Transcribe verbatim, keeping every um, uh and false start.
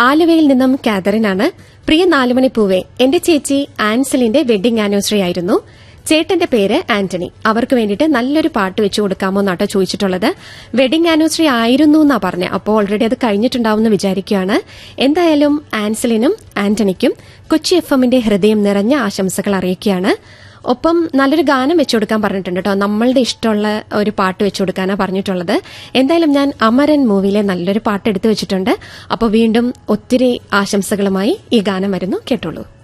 ആലുവയിൽ നിന്നും കാതറിനാണ്. പ്രിയ നാലുമണിപ്പൂവേ, എന്റെ ചേച്ചി ആൻസലിന്റെ വെഡിംഗ് ആനിവേഴ്സറി ആയിരുന്നു. ചേട്ടന്റെ പേര് ആന്റണി. അവർക്ക് വേണ്ടിയിട്ട് നല്ലൊരു പാട്ട് വെച്ചു കൊടുക്കാമോ എന്നാട്ടോ ചോദിച്ചിട്ടുള്ളത്. വെഡിംഗ് ആനിവേഴ്സറി ആയിരുന്നു എന്നാ പറഞ്ഞത്. അപ്പോൾ ഓൾറെഡി അത് കഴിഞ്ഞിട്ടുണ്ടാവും എന്ന് വിചാരിക്കുകയാണ്. എന്തായാലും ആൻസലിനും ആന്റണിക്കും കൊച്ചി എഫ് എമ്മിന്റെ ഹൃദയം നിറഞ്ഞ ആശംസകൾ അറിയിക്കുകയാണ്. ഒപ്പം നല്ലൊരു ഗാനം വെച്ചുകൊടുക്കാൻ പറഞ്ഞിട്ടുണ്ട് കേട്ടോ. നമ്മളുടെ ഇഷ്ടമുള്ള ഒരു പാട്ട് വെച്ചുകൊടുക്കാനാ പറഞ്ഞിട്ടുള്ളത്. എന്തായാലും ഞാൻ അമരൻ മൂവിയിലെ നല്ലൊരു പാട്ട് എടുത്തു വെച്ചിട്ടുണ്ട്. അപ്പോൾ വീണ്ടും ഒത്തിരി ആശംസകളുമായി ഈ ഗാനം വരുന്നു, കേട്ടോളൂ.